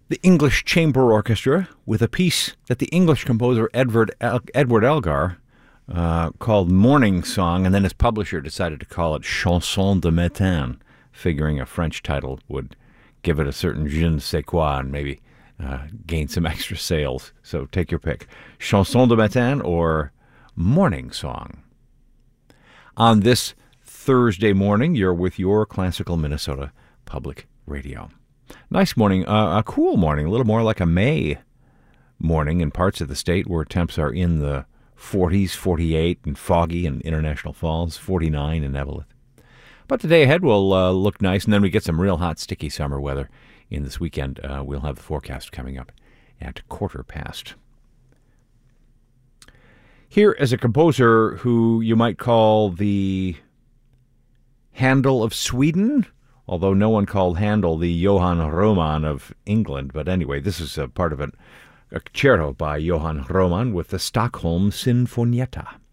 the English Chamber Orchestra with a piece that the English composer Edward Elgar called Morning Song, and then his publisher decided to call it Chanson de Matin, figuring a French title would give it a certain je ne sais quoi and maybe gain some extra sales. So take your pick. Chanson de Matin or Morning Song. On this Thursday morning, you're with your Classical Minnesota Public Radio. Nice morning, a cool morning, a little more like a May morning in parts of the state where temps are in the 40s, 48, and foggy in International Falls, 49 in Eveleth. But the day ahead will look nice, and then we get some real hot, sticky summer weather in this weekend. We'll have the forecast coming up at 1:15. Here is a composer who you might call the Handel of Sweden, although no one called Handel the Johann Roman of England. But anyway, this is a part of a concerto by Johann Roman with the Stockholm Sinfonietta.